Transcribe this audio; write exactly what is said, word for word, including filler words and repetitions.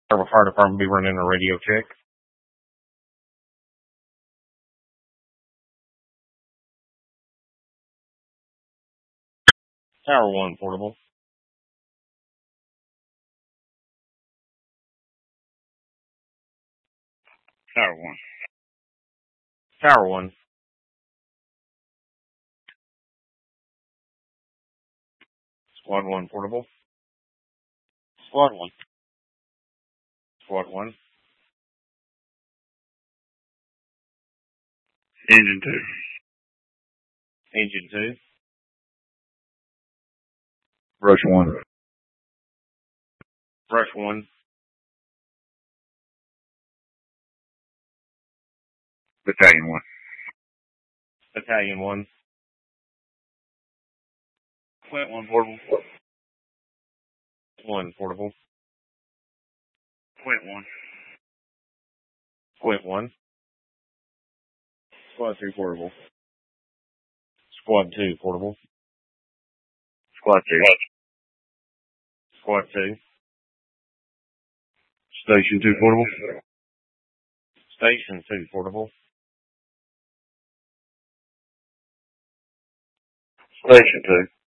Fire Department be running a radio check. Tower one, portable. Tower one. Tower one. Squad one, portable. Squad one. Squad one. Engine two. Engine two. Rush one. Rush one. Battalion one. Battalion one. Flint one, portable. One, portable. Flint one. Flint one. Squad two, portable. Squad two, portable. Squad two. Squad two. Station two, portable. Station two, portable. Station two.